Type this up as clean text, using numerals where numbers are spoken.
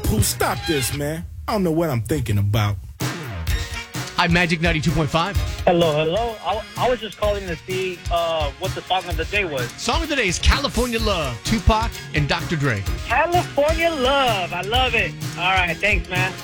Pooh, stop this, man. I don't know what I'm thinking about. Hi, Magic 92.5. Hello. I was just calling to see what the song of the day was. Song of the day is California Love, Tupac and Dr. Dre. California Love. I love it. All right. Thanks, man.